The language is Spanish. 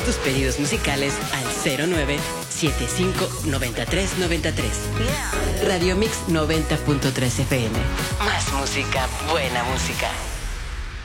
tus pedidos musicales al 09759393. Radio Mix 90.3 FM. Más música, buena música.